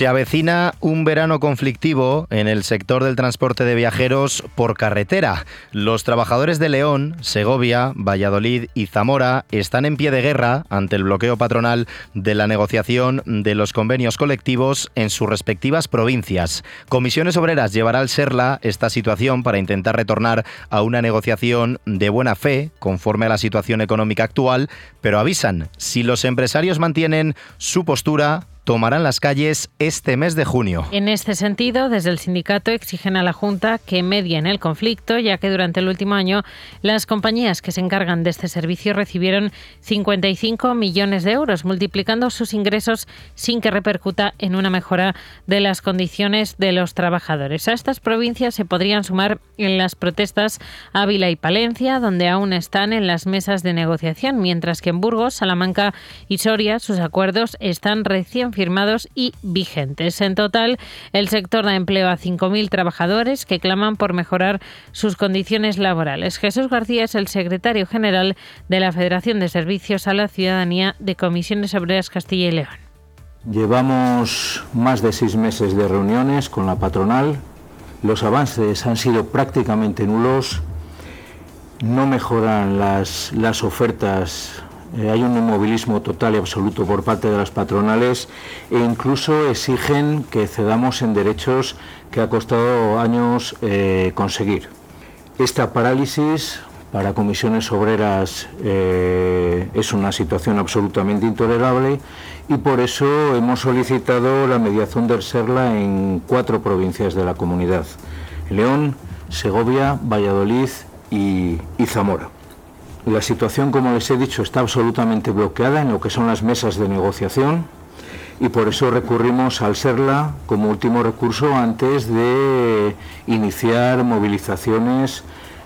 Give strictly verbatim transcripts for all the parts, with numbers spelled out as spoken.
Se avecina un verano conflictivo en el sector del transporte de viajeros por carretera. Los trabajadores de León, Segovia, Valladolid y Zamora están en pie de guerra ante el bloqueo patronal de la negociación de los convenios colectivos en sus respectivas provincias. Comisiones Obreras llevará al Serla esta situación para intentar retornar a una negociación de buena fe, conforme a la situación económica actual, pero avisan, si los empresarios mantienen su postura, tomarán las calles este mes de junio. En este sentido, desde el sindicato exigen a la Junta que medie en el conflicto, ya que durante el último año las compañías que se encargan de este servicio recibieron cincuenta y cinco millones de euros, multiplicando sus ingresos sin que repercuta en una mejora de las condiciones de los trabajadores. A estas provincias se podrían sumar en las protestas Ávila y Palencia, donde aún están en las mesas de negociación, mientras que en Burgos, Salamanca y Soria sus acuerdos están recién firmados y vigentes. En total, el sector da empleo a cinco mil trabajadores que claman por mejorar sus condiciones laborales. Jesús García es el secretario general de la Federación de Servicios a la Ciudadanía de Comisiones Obreras Castilla y León. Llevamos más de seis meses de reuniones con la patronal. Los avances han sido prácticamente nulos. No mejoran las, las ofertas. Eh, hay un inmovilismo total y absoluto por parte de las patronales e incluso exigen que cedamos en derechos que ha costado años eh, conseguir. Esta parálisis para Comisiones Obreras eh, es una situación absolutamente intolerable y por eso hemos solicitado la mediación del Serla en cuatro provincias de la comunidad: León, Segovia, Valladolid y, y Zamora. La situación, como les he dicho, está absolutamente bloqueada en lo que son las mesas de negociación y por eso recurrimos al Serla como último recurso antes de iniciar movilizaciones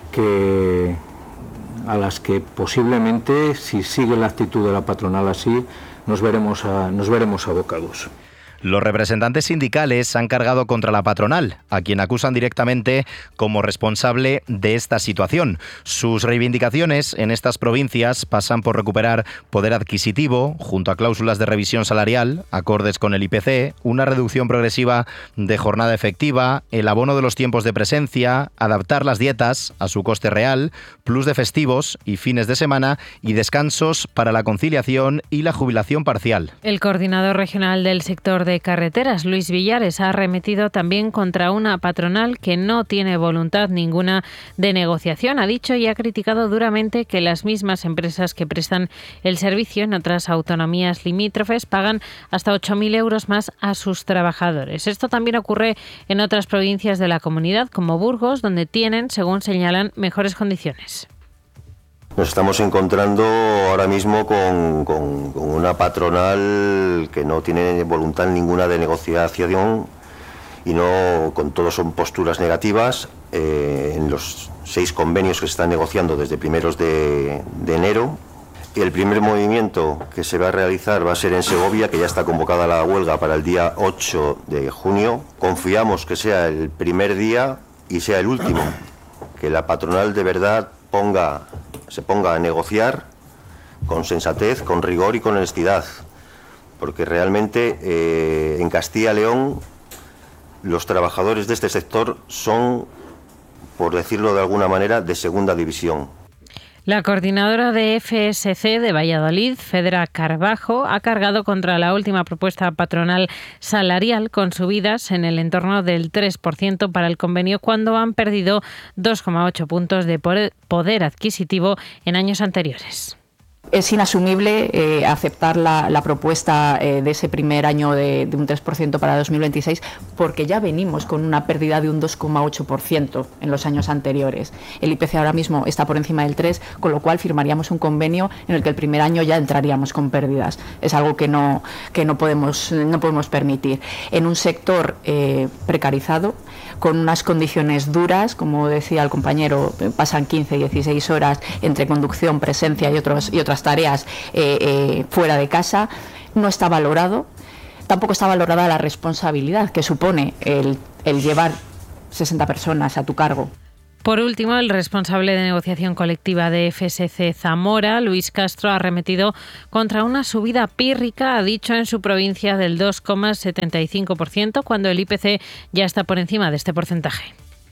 que, a las que posiblemente, si sigue la actitud de la patronal así, nos veremos, a, nos veremos abocados. Los representantes sindicales han cargado contra la patronal, a quien acusan directamente como responsable de esta situación. Sus reivindicaciones en estas provincias pasan por recuperar poder adquisitivo, junto a cláusulas de revisión salarial, acordes con el I P C, una reducción progresiva de jornada efectiva, el abono de los tiempos de presencia, adaptar las dietas a su coste real, plus de festivos y fines de semana y descansos para la conciliación y la jubilación parcial. El coordinador regional del sector de carreteras, Luis Villares, ha arremetido también contra una patronal que no tiene voluntad ninguna de negociación. Ha dicho y ha criticado duramente que las mismas empresas que prestan el servicio en otras autonomías limítrofes pagan hasta ocho mil euros más a sus trabajadores. Esto también ocurre en otras provincias de la comunidad, como Burgos, donde tienen, según señalan, mejores condiciones. Nos estamos encontrando ahora mismo con, con, con una patronal que no tiene voluntad ninguna de negociación y no, con todo son posturas negativas. Eh, en los seis convenios que se están negociando desde primeros de, de enero. El primer movimiento que se va a realizar va a ser en Segovia, que ya está convocada la huelga para el día ocho de junio. Confiamos que sea el primer día y sea el último, que la patronal de verdad ponga se ponga a negociar con sensatez, con rigor y con honestidad, porque realmente eh, en Castilla y León los trabajadores de este sector son, por decirlo de alguna manera, de segunda división. La coordinadora de F S C de Valladolid, Fedra Carbajo, ha cargado contra la última propuesta patronal salarial con subidas en el entorno del tres por ciento para el convenio, cuando han perdido dos coma ocho puntos de poder adquisitivo en años anteriores. Es inasumible eh, aceptar la, la propuesta eh, de ese primer año de, de un tres por ciento para dos mil veintiséis, porque ya venimos con una pérdida de un dos coma ocho por ciento en los años anteriores. El I P C ahora mismo está por encima del tres, con lo cual firmaríamos un convenio en el que el primer año ya entraríamos con pérdidas. Es algo que no, que no, podemos, no podemos permitir. En un sector eh, precarizado, con unas condiciones duras, como decía el compañero, pasan quince, dieciséis horas entre conducción, presencia y, otros, y otras tareas eh, eh, fuera de casa, no está valorado. Tampoco está valorada la responsabilidad que supone el, el llevar sesenta personas a tu cargo. Por último, el responsable de negociación colectiva de F S C Zamora, Luis Castro, ha arremetido contra una subida pírrica, ha dicho, en su provincia del dos coma setenta y cinco por ciento, cuando el I P C ya está por encima de este porcentaje.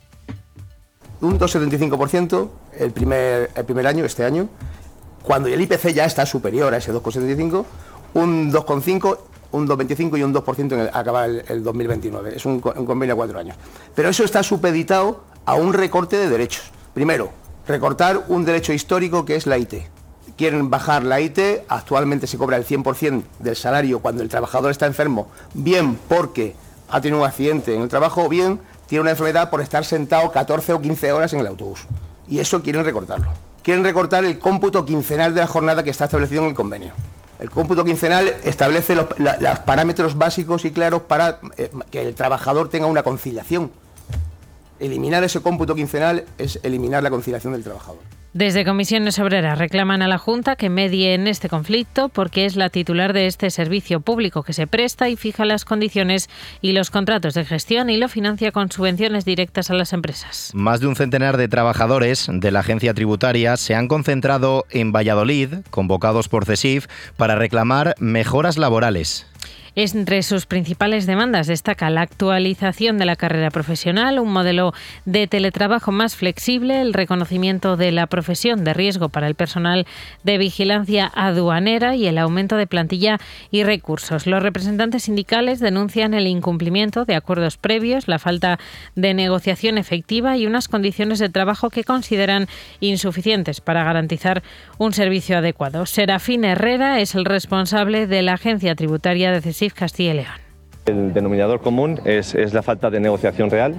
Un dos coma setenta y cinco por ciento el primer, el primer año, este año, cuando el I P C ya está superior a ese dos coma setenta y cinco, un dos coma cinco, un dos coma veinticinco y un dos por ciento en el, acaba el, el dos mil veintinueve. Es un, un convenio a cuatro años. Pero eso está supeditado a un recorte de derechos. Primero, recortar un derecho histórico que es la I T. Quieren bajar la I T, actualmente se cobra el cien por ciento del salario cuando el trabajador está enfermo, bien porque ha tenido un accidente en el trabajo o bien tiene una enfermedad por estar sentado catorce o quince horas en el autobús. Y eso quieren recortarlo. Quieren recortar el cómputo quincenal de la jornada que está establecido en el convenio. El cómputo quincenal establece los, la, los parámetros básicos y claros para eh, que el trabajador tenga una conciliación. Eliminar ese cómputo quincenal es eliminar la conciliación del trabajador. Desde Comisiones Obreras reclaman a la Junta que medie en este conflicto porque es la titular de este servicio público que se presta y fija las condiciones y los contratos de gestión y lo financia con subvenciones directas a las empresas. Más de un centenar de trabajadores de la agencia tributaria se han concentrado en Valladolid, convocados por CESIF, para reclamar mejoras laborales. Entre sus principales demandas destaca la actualización de la carrera profesional, un modelo de teletrabajo más flexible, el reconocimiento de la profesión de riesgo para el personal de vigilancia aduanera y el aumento de plantilla y recursos. Los representantes sindicales denuncian el incumplimiento de acuerdos previos, la falta de negociación efectiva y unas condiciones de trabajo que consideran insuficientes para garantizar un servicio adecuado. Serafín Herrera es el responsable de la agencia tributaria de CESIF Castilla y León. El denominador común es, es la falta de negociación real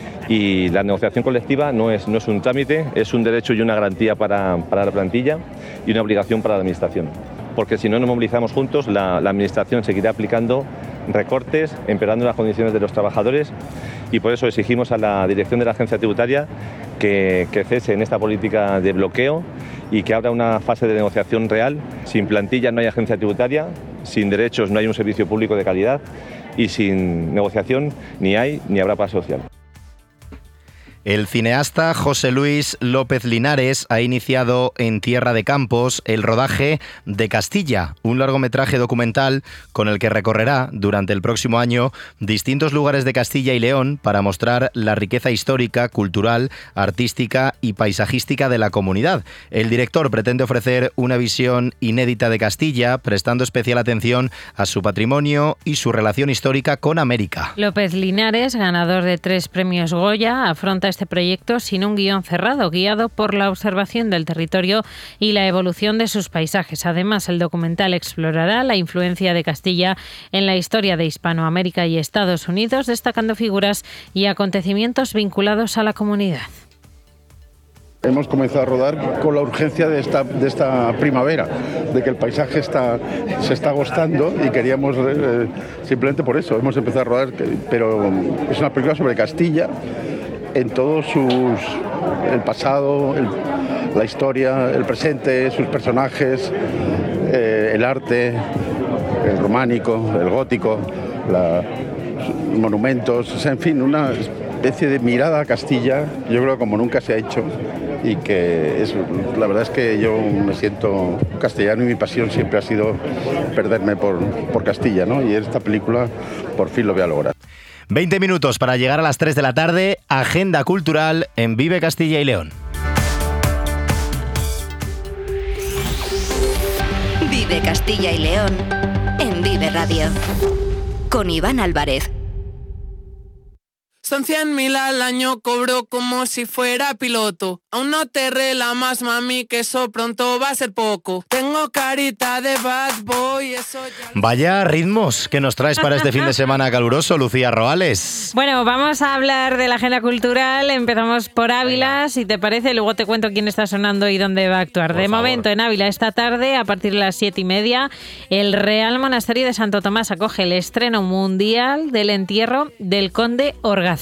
y la negociación colectiva no es, no es un trámite, es un derecho y una garantía para, para la plantilla y una obligación para la Administración. Porque si no nos movilizamos juntos, la, la Administración seguirá aplicando recortes, empeorando las condiciones de los trabajadores y por eso exigimos a la dirección de la agencia tributaria que, que cese en esta política de bloqueo y que abra una fase de negociación real. Sin plantilla no hay agencia tributaria, sin derechos no hay un servicio público de calidad y sin negociación ni hay ni habrá paz social. El cineasta José Luis López Linares ha iniciado en Tierra de Campos el rodaje de Castilla, un largometraje documental con el que recorrerá durante el próximo año distintos lugares de Castilla y León para mostrar la riqueza histórica, cultural, artística y paisajística de la comunidad. El director pretende ofrecer una visión inédita de Castilla, prestando especial atención a su patrimonio y su relación histórica con América. López Linares, ganador de tres premios Goya, afronta este proyecto sin un guión cerrado, guiado por la observación del territorio y la evolución de sus paisajes. Además, el documental explorará la influencia de Castilla en la historia de Hispanoamérica y Estados Unidos, destacando figuras y acontecimientos vinculados a la comunidad. Hemos comenzado a rodar con la urgencia de esta, de esta primavera, de que el paisaje está, se está agostando y queríamos, eh, simplemente por eso, hemos empezado a rodar, pero es una película sobre Castilla, en todos sus, el pasado, el, la historia, el presente, sus personajes, eh, el arte, el románico, el gótico, los monumentos, o sea, en fin, una especie de mirada a Castilla, yo creo como nunca se ha hecho y que es, la verdad es que yo me siento castellano y mi pasión siempre ha sido perderme por, por Castilla, ¿no? Y esta película por fin lo voy a lograr. veinte minutos para llegar a las tres de la tarde, agenda cultural en Vive Castilla y León. Vive Castilla y León en Vive Radio con Iván Álvarez. Son cien mil al año, cobro como si fuera piloto. Aún no te relamas, mami, que eso pronto va a ser poco. Tengo carita de bad boy, eso ya... Vaya ritmos que nos traes para este fin de semana caluroso, Lucía Roales. Bueno, vamos a hablar de la agenda cultural. Empezamos por Ávila, si te parece. Luego te cuento quién está sonando y dónde va a actuar. Por de favor. Momento, en Ávila, esta tarde, a partir de las siete y media, el Real Monasterio de Santo Tomás acoge el estreno mundial del entierro del conde Orgaz.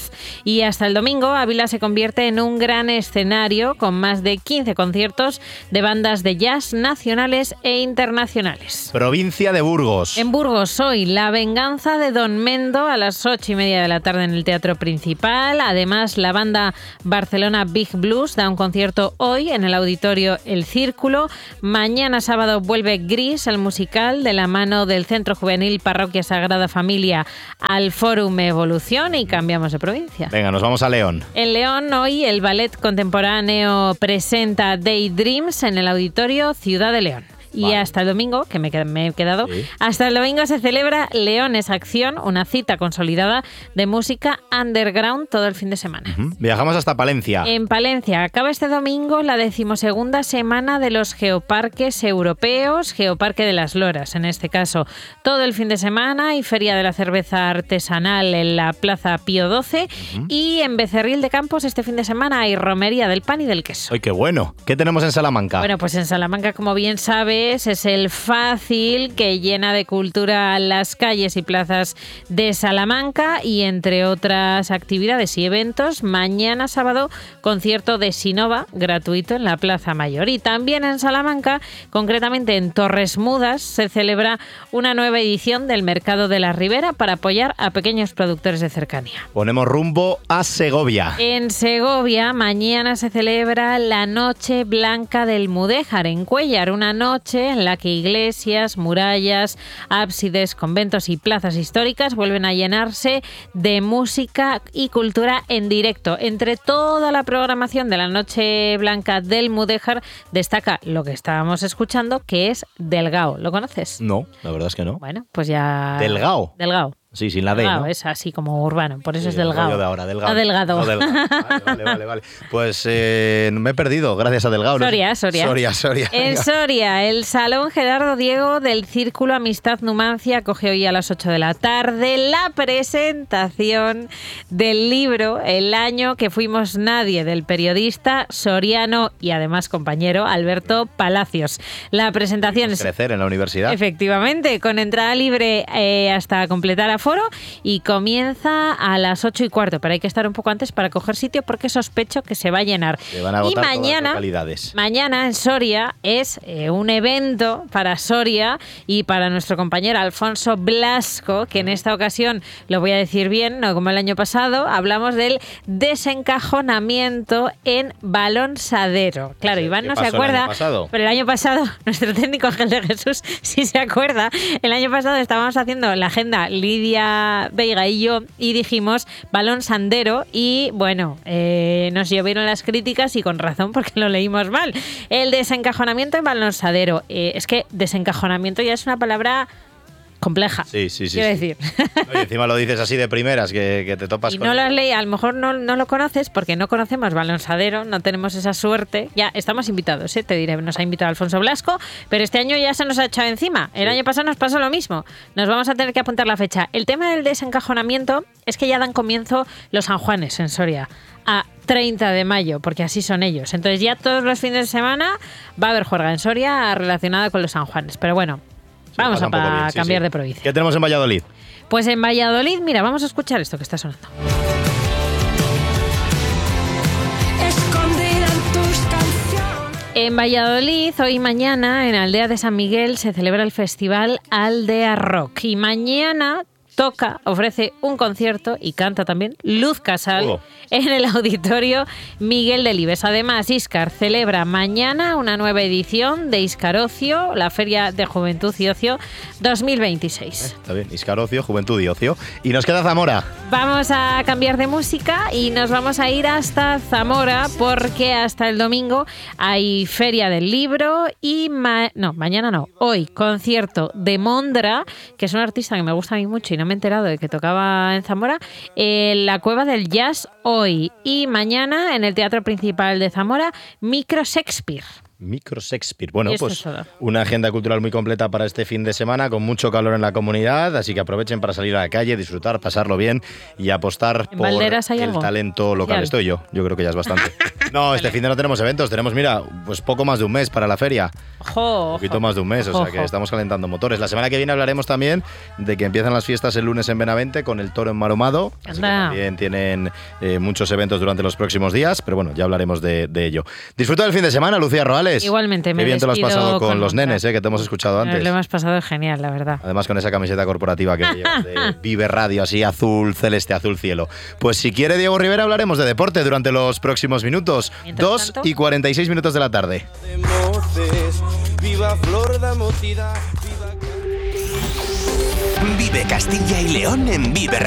Paz. Y hasta el domingo, Ávila se convierte en un gran escenario con más de quince conciertos de bandas de jazz nacionales e internacionales. Provincia de Burgos. En Burgos hoy, La venganza de Don Mendo a las ocho y media de la tarde en el Teatro Principal. Además, la banda Barcelona Big Blues da un concierto hoy en el Auditorio El Círculo. Mañana sábado vuelve Gris, el musical, de la mano del Centro Juvenil Parroquia Sagrada Familia al Fórum Evolución, y cambiamos de provincia. Venga, nos vamos a León. En León hoy el Ballet Contemporáneo presenta Daydreams en el Auditorio Ciudad de León. Y vale. hasta el domingo, que me, me he quedado, sí. hasta el domingo se celebra Leones Acción, una cita consolidada de música underground todo el fin de semana. Uh-huh. Viajamos hasta Palencia. En Palencia acaba este domingo la decimosegunda semana de los geoparques europeos, Geoparque de las Loras en este caso. Todo el fin de semana y Feria de la Cerveza Artesanal en la Plaza Pío doce uh-huh. y en Becerril de Campos este fin de semana hay Romería del Pan y del Queso. ¡Ay, qué bueno! ¿Qué tenemos en Salamanca? Bueno, pues en Salamanca, como bien sabes, es el Fácil, que llena de cultura las calles y plazas de Salamanca, y entre otras actividades y eventos, mañana sábado concierto de Sinova gratuito en la Plaza Mayor. Y también en Salamanca, concretamente en Torres Mudas, se celebra una nueva edición del Mercado de la Ribera para apoyar a pequeños productores de cercanía. Ponemos rumbo a Segovia. En Segovia mañana se celebra la Noche Blanca del Mudéjar en Cuéllar, una noche en la que iglesias, murallas, ábsides, conventos y plazas históricas vuelven a llenarse de música y cultura en directo. Entre toda la programación de la Noche Blanca del Mudéjar destaca lo que estábamos escuchando, que es Delgao. ¿Lo conoces? No, la verdad es que no. Bueno, pues ya... ¿Delgao? Delgao. Sí, sin la D, delgado, ¿no? Es así como urbano, por eso sí, es delgado. De ahora, delgado. Ah, delgado. No, delgado. Vale, vale, vale, vale. Pues eh, me he perdido, gracias a Delgado. Soria, ¿no? Soria. Soria, Soria. En Soria, el Salón Gerardo Diego del Círculo Amistad Numancia coge hoy a las ocho de la tarde la presentación del libro El año que fuimos nadie, del periodista soriano y además compañero Alberto Palacios. La presentación es... Crecer en la universidad. Efectivamente, con entrada libre eh, hasta completar aforo, y comienza a las ocho y cuarto, pero hay que estar un poco antes para coger sitio porque sospecho que se va a llenar. Se van a agotar y mañana, todas las localidades. Mañana en Soria es eh, un evento para Soria y para nuestro compañero Alfonso Blasco, que en esta ocasión, lo voy a decir bien, no como el año pasado, hablamos del desencajonamiento en Balonsadero. Claro, Sí, Iván no pasó se acuerda, el año pero el año pasado, nuestro técnico Ángel de Jesús sí se acuerda, el año pasado estábamos haciendo la agenda Lidia Veiga y yo, y dijimos balón sandero, y bueno, eh, nos llovieron las críticas, y con razón, porque lo leímos mal. El desencajonamiento en balonsadero. Eh, es que desencajonamiento ya es una palabra compleja. Sí, sí, sí. Quiero sí. decir. Oye, encima lo dices así de primeras, que, que te topas y con... no lo has leído, a lo mejor no, no lo conoces porque no conocemos balonsadero, no tenemos esa suerte. Ya estamos invitados, ¿eh? Te diré, nos ha invitado Alfonso Blasco, pero este año ya se nos ha echado encima. El sí. año pasado nos pasó lo mismo. Nos vamos a tener que apuntar la fecha. El tema del desencajonamiento es que ya dan comienzo los San Juanes en Soria a treinta de mayo, porque así son ellos. Entonces ya todos los fines de semana va a haber juerga en Soria relacionada con los San Juanes. Pero bueno, sí, vamos a bien, sí, cambiar sí. de provincia. ¿Qué tenemos en Valladolid? Pues en Valladolid, mira, vamos a escuchar esto que está sonando. En Valladolid, hoy y mañana, en Aldea de San Miguel, se celebra el festival Aldea Rock. Y mañana toca, ofrece un concierto y canta también Luz Casal oh. en el Auditorio Miguel Delibes. Además, Íscar celebra mañana una nueva edición de Íscar Ocio, la Feria de Juventud y Ocio dos mil veintiséis. Eh, está bien, Íscar Ocio, Juventud y Ocio. Y nos queda Zamora. Vamos a cambiar de música y nos vamos a ir hasta Zamora, porque hasta el domingo hay Feria del Libro y... Ma- no, mañana no, hoy concierto de Mondra, que es un artista que me gusta a mí mucho y no me he enterado de que tocaba en Zamora, en la Cueva del Jazz hoy, y mañana en el Teatro Principal de Zamora, Micro Shakespeare. Micro Shakespeare. Bueno, Y esto pues es todo. una agenda cultural muy completa para este fin de semana, con mucho calor en la comunidad, así que aprovechen para salir a la calle, disfrutar, pasarlo bien y apostar ¿En por Valderas hay el algo? talento local. Real. Estoy yo, yo creo que ya es bastante. No, este fin de no tenemos eventos, tenemos, mira, pues poco más de un mes para la feria. Ojo, Un poquito más de un mes, o sea que estamos calentando motores. La semana que viene hablaremos también de que empiezan las fiestas el lunes en Benavente con el Toro Enmaromado. Así que Anda. también tienen eh, muchos eventos durante los próximos días, pero bueno, ya hablaremos de, de ello. Disfruta del fin de semana, Lucía Roales. Igualmente, me Qué bien te lo has despido pasado con, con los otra. nenes, eh, que te hemos escuchado antes. Lo hemos pasado genial, la verdad. Además con esa camiseta corporativa que llevas de Vive Radio, así azul celeste, azul cielo. Pues si quiere Diego Rivera hablaremos de deporte durante los próximos minutos. Mientras Dos tanto- y cuarenta y seis minutos de la tarde. Viva Flor da Motida, Vive Castilla y León en Vive